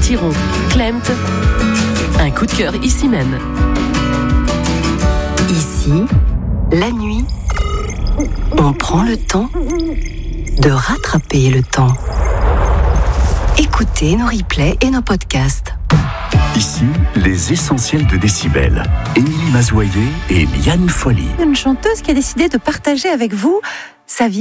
Thiron, Klemt. Un coup de cœur ici même. Ici, la nuit, on prend le temps de rattraper le temps. Écoutez nos replays et nos podcasts. Ici, les essentiels de Décibel. Émilie Mazoyer et Liane Folly. Une chanteuse qui a décidé de partager avec vous sa vie.